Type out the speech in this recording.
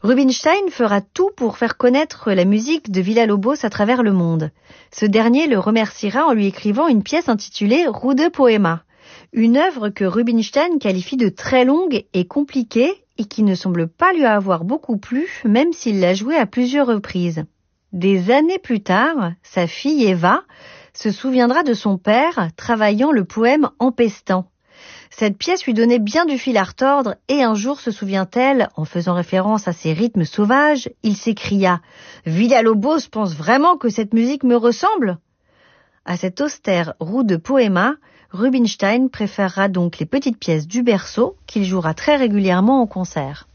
Rubinstein fera tout pour faire connaître la musique de Villa-Lobos à travers le monde. Ce dernier le remerciera en lui écrivant une pièce intitulée Rude Poema, une œuvre que Rubinstein qualifie de très longue et compliquée et qui ne semble pas lui avoir beaucoup plu, même s'il l'a jouée à plusieurs reprises. Des années plus tard, sa fille Eva se souviendra de son père travaillant le poème empestant. Cette pièce lui donnait bien du fil à retordre et un jour se souvient-elle, en faisant référence à ses rythmes sauvages, il s'écria « Villa-Lobos pense vraiment que cette musique me ressemble ?» À cet austère rude poema, Rubinstein préférera donc les petites pièces du berceau qu'il jouera très régulièrement en concert.